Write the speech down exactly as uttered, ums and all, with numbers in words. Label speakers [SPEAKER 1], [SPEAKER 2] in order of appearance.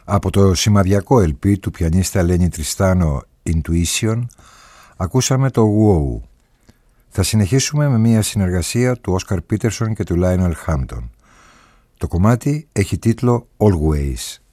[SPEAKER 1] Από το σημαδιακό ελ πι του πιανίστα Lenny Tristano Intuition ακούσαμε το Wow. Θα συνεχίσουμε με μια συνεργασία του Όσκαρ Πίτερσον και του Lionel Hampton. Το κομμάτι έχει τίτλο Always.